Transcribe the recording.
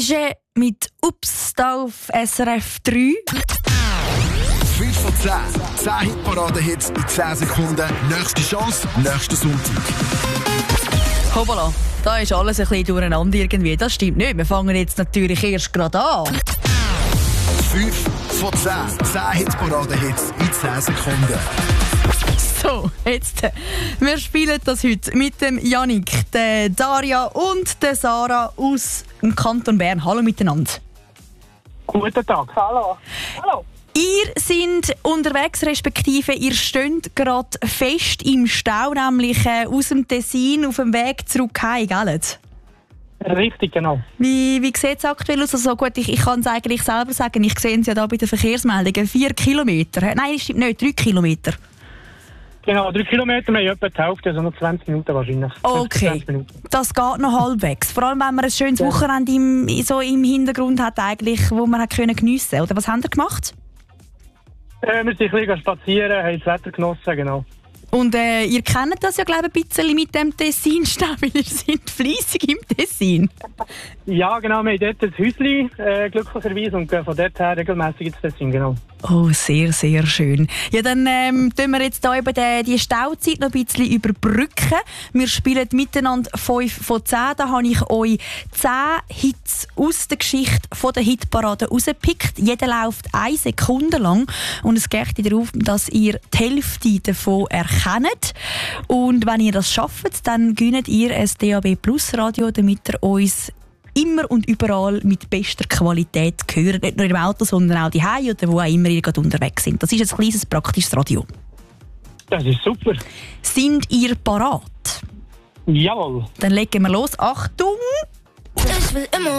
Prodigy mit «Ups» da auf SRF 3. 5 von 10. 10 Hitparaden-Hits in 10 Sekunden. Nächste Chance, nächsten Sonntag. Hoppala, da ist alles ein bisschen durcheinander irgendwie. Das stimmt nicht. Wir fangen jetzt natürlich erst gerade an. 5 von 10. 10 Hitparaden-Hits in 10 Sekunden. So, jetzt. Wir spielen das heute mit dem Yannick, der Daria und der Sarah aus dem Kanton Bern. Hallo miteinander. Guten Tag. Hallo. Hallo. Ihr seid unterwegs, respektive ihr steht gerade fest im Stau, nämlich aus dem Tessin auf dem Weg zurück heim, gell? Richtig, genau. Wie sieht es aktuell aus? Also gut, ich kann es eigentlich selber sagen, ich sehe es ja da bei den Verkehrsmeldungen, 4 Kilometer. Nein, das stimmt nicht, 3 Kilometer. Genau, 3 Kilometer, wir haben etwa die Hälfte, also noch 20 Minuten wahrscheinlich. Okay, 20 Minuten. Das geht noch halbwegs. Vor allem, wenn man ein schönes Wochenende im Hintergrund hat, eigentlich, wo man geniessen konnte. Oder was habt ihr gemacht? Wir sind ein bisschen spazieren, haben das Wetter genossen, genau. Und ihr kennt das ja, glaube ich, ein bisschen mit dem Tessin-Stau, weil ihr seid fleissig im Tessin. Ja, genau, wir haben dort ein Häuschen, glücklicherweise, und gehen von dort her regelmässig ins Tessin, genau. Oh, sehr, sehr schön. Ja, dann tun wir jetzt hier eben die Stauzeit noch ein bisschen überbrücken. Wir spielen miteinander 5 von 10. Da habe ich euch 10 Hits aus der Geschichte von der Hitparade rausgepickt. Jeder läuft 1 Sekunde lang und es geht darauf, dass ihr die Hälfte davon erkennt. Und wenn ihr das schafft, dann gönnt ihr ein DAB Plus Radio, damit ihr uns immer und überall mit bester Qualität hören. Nicht nur im Auto, sondern auch daheim oder wo auch immer ihr gerade unterwegs sind. Das ist ein kleines, praktisches Radio. Das ist super. Sind ihr parat? Jawohl. Dann legen wir los. Achtung! Ich will immer